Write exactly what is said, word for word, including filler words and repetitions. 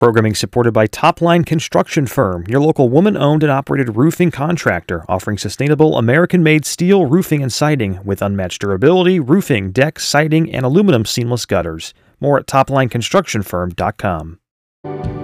Programming supported by Topline Construction Firm, your local woman-owned and operated roofing contractor offering sustainable American-made steel roofing and siding with unmatched durability, roofing, deck, siding, and aluminum seamless gutters. More at top line construction firm dot com.